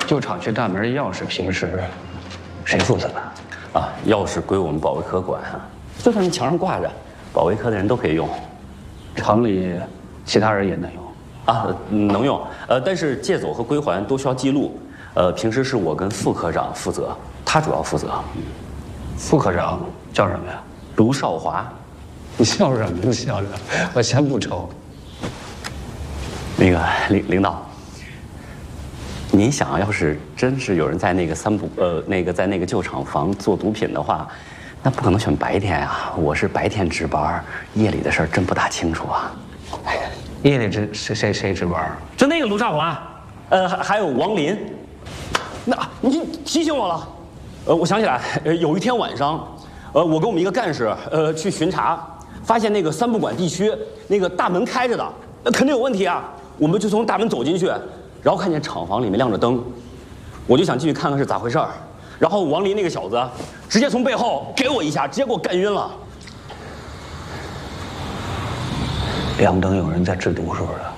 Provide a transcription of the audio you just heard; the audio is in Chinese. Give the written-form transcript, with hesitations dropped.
旧厂区大门钥匙平时谁负责啊？ 啊，钥匙归我们保卫科管啊，就算是墙上挂着，保卫科的人都可以用。 厂里其他人也能用啊，能用。但是借走和归还都需要记录。平时是我跟副科长负责，他主要负责。 副科长叫什么呀？ 卢少华。 你笑什么笑着？我先不抽。 那个领导，您想要是真是有人在那个在那个旧厂房做毒品的话，那不可能选白天啊！我是白天值班，夜里的事儿真不大清楚啊。 夜里谁值班？ 就那个卢少华，还有王林。那你提醒我了，我想起来，有一天晚上，我跟我们一个干事，去巡查，发现那个三不管地区那个大门开着的，那肯定有问题啊！我们就从大门走进去，然后看见厂房里面亮着灯，我就想进去看看是咋回事儿。然后王林那个小子直接从背后给我一下，直接给我干晕了。 亮灯有人在制毒是不是？